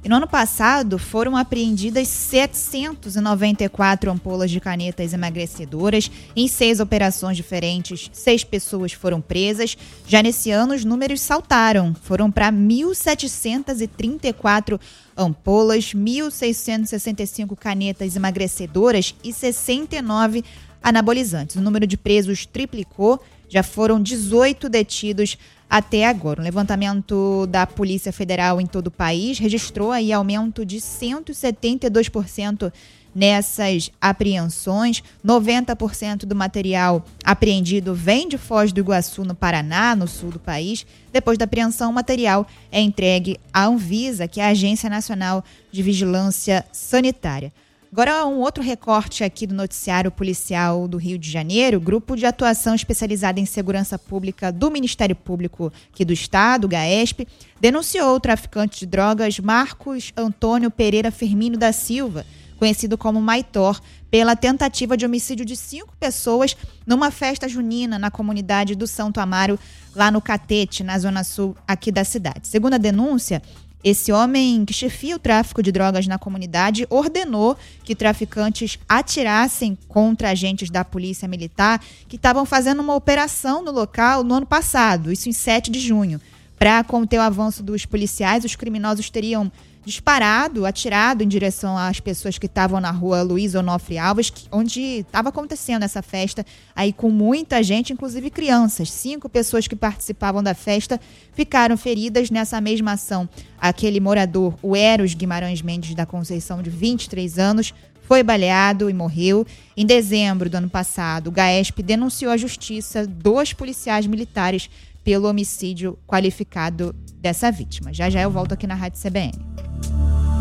E no ano passado foram apreendidas 794 ampolas de canetas emagrecedoras em 6 operações diferentes. 6 pessoas foram presas. Já nesse ano os números saltaram. Foram para 1.734 ampolas, 1.665 canetas emagrecedoras e 69 anabolizantes. O número de presos triplicou. Já foram 18 detidos até agora. Um levantamento da Polícia Federal em todo o país registrou aí aumento de 172% nessas apreensões. 90% do material apreendido vem de Foz do Iguaçu, no Paraná, no sul do país. Depois da apreensão, o material é entregue à Anvisa, que é a Agência Nacional de Vigilância Sanitária. Agora, um outro recorte aqui do noticiário policial do Rio de Janeiro. O Grupo de Atuação Especializada em Segurança Pública do Ministério Público aqui do Estado, o GAESP, denunciou o traficante de drogas Marcos Antônio Pereira Firmino da Silva, conhecido como Maitor, pela tentativa de homicídio de 5 pessoas numa festa junina na comunidade do Santo Amaro, lá no Catete, na zona sul aqui da cidade. Segundo a denúncia, esse homem que chefia o tráfico de drogas na comunidade ordenou que traficantes atirassem contra agentes da Polícia Militar que estavam fazendo uma operação no local no ano passado, isso em 7 de junho. Para conter o avanço dos policiais, os criminosos teriam atirado em direção às pessoas que estavam na rua Luiz Onofre Alves, onde estava acontecendo essa festa, aí com muita gente, inclusive crianças. 5 pessoas que participavam da festa ficaram feridas nessa mesma ação. Aquele morador, o Eros Guimarães Mendes da Conceição, de 23 anos, foi baleado e morreu. Em dezembro do ano passado, o GAESP denunciou à Justiça 2 policiais militares pelo homicídio qualificado dessa vítima. Já eu volto aqui na Rádio CBN.